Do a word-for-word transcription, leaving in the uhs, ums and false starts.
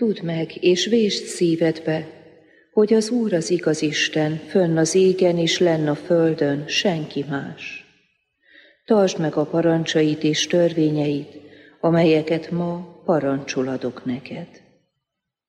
Tudd meg, és vésd szívedbe, hogy az Úr az igaz Isten, fönn az égen és lenn a földön, senki más. Tartsd meg a parancsait és törvényeit, amelyeket ma parancsoladok neked.